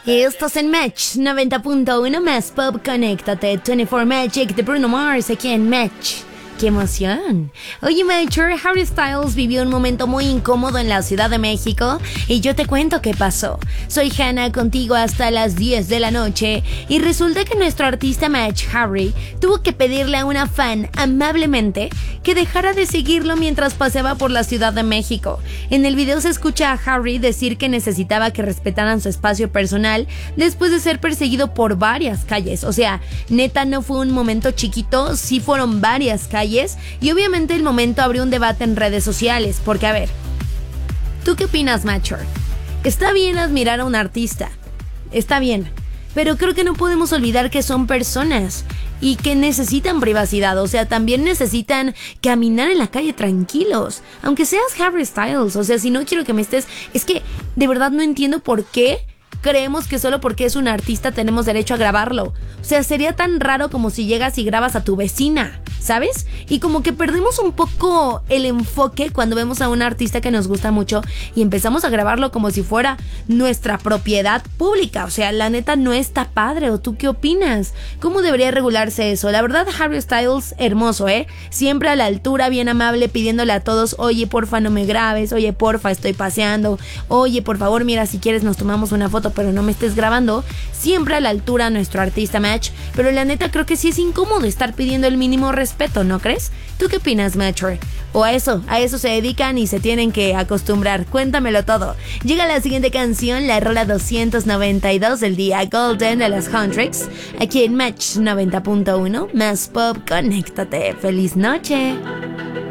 Estás en Match 90.1 más Pop, conéctate 24 Magic de Bruno Mars aquí en Match. ¡Qué emoción! Oye, Matcher, Harry Styles vivió un momento muy incómodo en la Ciudad de México y yo te cuento qué pasó. Soy Hannah, contigo hasta las 10 de la noche y resulta que nuestro artista Match, Harry, tuvo que pedirle a una fan amablemente que dejara de seguirlo mientras paseaba por la Ciudad de México. En el video se escucha a Harry decir que necesitaba que respetaran su espacio personal después de ser perseguido por varias calles. O sea, neta no fue un momento chiquito, sí fueron varias calles. Y obviamente el momento abrió un debate en redes sociales, porque a ver, ¿tú qué opinas, Matcher? Está bien admirar a un artista, está bien, pero creo que no podemos olvidar que son personas y que necesitan privacidad, o sea, también necesitan caminar en la calle tranquilos, aunque seas Harry Styles, o sea, si no quiero que me estés, es que de verdad no entiendo por qué creemos que solo porque es un artista tenemos derecho a grabarlo. O sea, sería tan raro como si llegas y grabas a tu vecina, ¿sabes? Y como que perdemos un poco el enfoque cuando vemos a un artista que nos gusta mucho y empezamos a grabarlo como si fuera nuestra propiedad pública. O sea, la neta no está padre. ¿O tú qué opinas? ¿Cómo debería regularse eso? La verdad, Harry Styles, hermoso, ¿eh? Siempre a la altura, bien amable, pidiéndole a todos, oye, porfa, no me grabes, oye, porfa, estoy paseando, oye, por favor, mira, si quieres nos tomamos una foto, pero no me estés grabando. Siempre a la altura nuestro artista Match, pero la neta creo que sí es incómodo estar pidiendo el mínimo respeto, ¿no crees? ¿Tú qué opinas, Matcher? O a eso se dedican y se tienen que acostumbrar. Cuéntamelo todo. Llega la siguiente canción, la rola 292 del día, Golden de los Huntrix, aquí en Match 90.1 más Pop, conéctate. ¡Feliz noche!